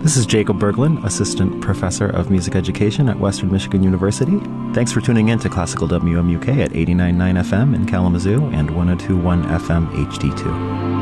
This is Jacob Berglund, Assistant Professor of Music Education at Western Michigan University. Thanks for tuning in to Classical WMUK at 89.9 FM in Kalamazoo and 102.1 FM HD2.